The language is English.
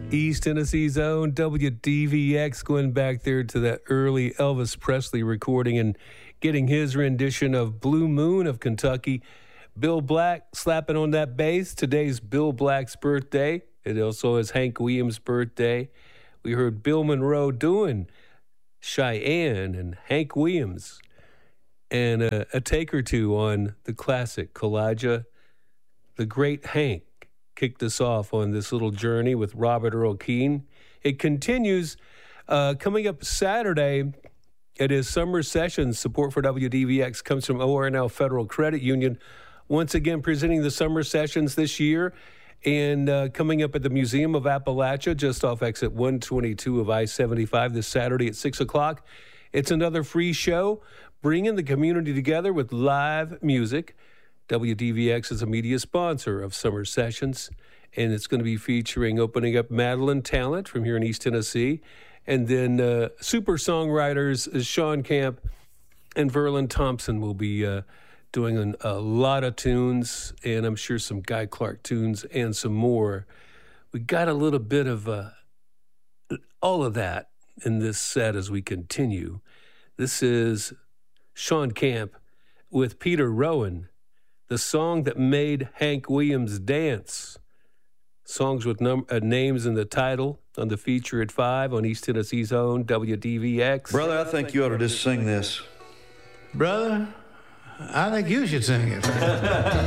East Tennessee's own WDVX, going back there to that early Elvis Presley recording and getting his rendition of Blue Moon of Kentucky. Bill Black slapping on that bass. Today's Bill Black's birthday. It also is Hank Williams' birthday. We heard Bill Monroe doing Cheyenne and Hank Williams, and a take or two on the classic Kalijah. The great Hank kicked us off on this little journey with Robert Earl Keen. It continues coming up Saturday. It is Summer Sessions. Support for WDVX comes from ORNL Federal Credit Union. Once again, presenting the Summer Sessions this year. And coming up at the Museum of Appalachia, just off exit 122 of I-75 this Saturday at 6 o'clock. It's another free show, bringing the community together with live music. WDVX is a media sponsor of Summer Sessions, and it's going to be featuring opening up Madeline Talent from here in East Tennessee, and then super songwriters Sean Camp and Verlin Thompson will be doing a lot of tunes, and I'm sure some Guy Clark tunes and some more. We got a little bit of all of that in this set as we continue. This is Sean Camp with Peter Rowan, the song that made Hank Williams dance. Songs with names in the title on the feature at 5 on East Tennessee's own WDVX. Brother, I think you ought to just sing this. Brother, I think you should sing it.